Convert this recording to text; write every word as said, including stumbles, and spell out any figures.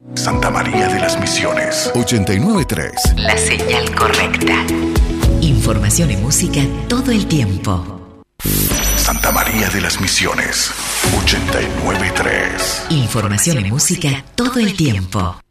Santa María de las Misiones, ochenta y nueve punto tres. La señal correcta. Información y música todo el tiempo. Santa María de las Misiones, ochenta y nueve punto tres. Información y música todo el tiempo.